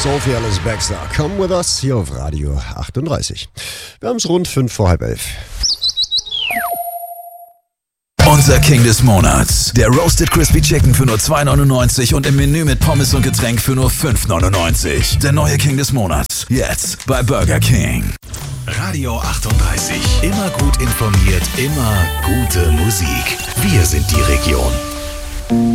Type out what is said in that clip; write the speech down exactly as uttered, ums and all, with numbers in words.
Sophie Alice Baxter. Come with us hier auf Radio achtunddreißig. Wir haben es rund fünf vor halb elf. Unser King des Monats. Der Roasted Crispy Chicken für nur zwei neunundneunzig und im Menü mit Pommes und Getränk für nur fünf neunundneunzig. Der neue King des Monats. Jetzt bei Burger King. Radio achtunddreißig. Immer gut informiert, immer gute Musik. Wir sind die Region.